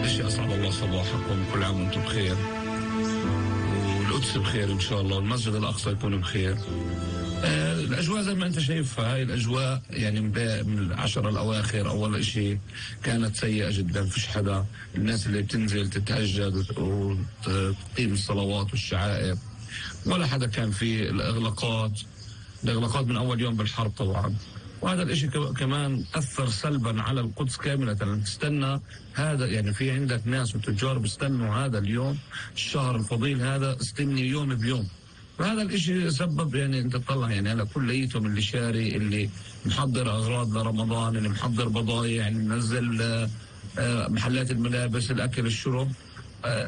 أول شيء أسعد الله صباحكم، كل عام وأنتم بخير، والقدس بخير إن شاء الله، والمسجد الأقصى يكون بخير. الأجواء زي ما أنت شايفها، هاي الأجواء يعني من العشر الأواخر أول شيء كانت سيئة جدا. فيش حدا، الناس اللي بتنزل تتهجد وتقيم الصلوات والشعائر، ولا حدا كان في الإغلاقات من أول يوم بالحرب طبعا. وهذا الاشي كمان أثر سلبا على القدس كاملة. تستنى هذا، يعني في عندك ناس وتجار بيستنوا هذا اليوم، الشهر الفضيل هذا استني يوم بيوم. وهذا الاشي سبب، يعني انت تطلع يعني على كليتهم، اللي شاري، اللي محضر اغراض لرمضان، اللي محضر بضايع، اللي منزل محلات الملابس، الاكل، الشرب.